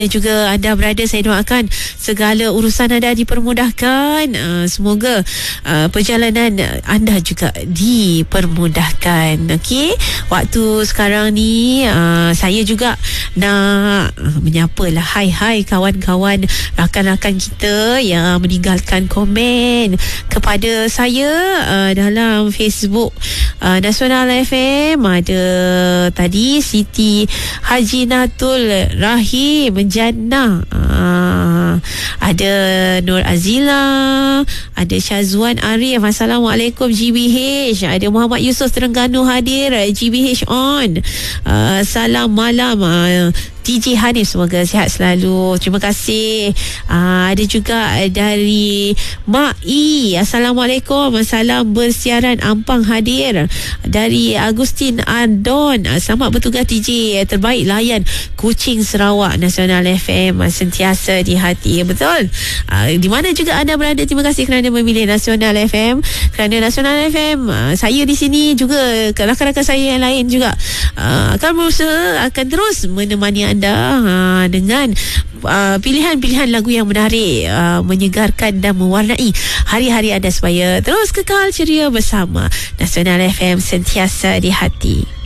Dan juga anda berada, saya doakan segala urusan anda dipermudahkan. Semoga perjalanan anda juga dipermudahkan. Okey, waktu sekarang ni saya juga nak menyapalah hai kawan-kawan, rakan-rakan kita yang meninggalkan komen kepada saya dalam Facebook Nasional FM. Ada tadi Siti Haji Natul Rahim Jannah, ada Nur Azila, ada Syazwan Arif, Assalamualaikum GBH, ada Muhammad Yusof Terengganu hadir, GBH on, salam malam TJ Hanif, semoga sihat selalu, terima kasih. Ada juga dari Mak I, Assalamualaikum, salam bersiaran Ampang hadir, dari Agustin Andon, selamat bertugas TJ, terbaik layan Kuching Sarawak, Nasional FM sentiasa di hati. Betul, di mana juga anda berada, terima kasih kerana memilih Nasional FM, kerana Nasional FM saya di sini juga, rakan-rakan saya yang lain juga akan berusaha, akan terus menemani anda dengan pilihan-pilihan lagu yang menarik, menyegarkan dan mewarnai hari-hari anda supaya terus kekal ceria bersama Nasional FM sentiasa di hati.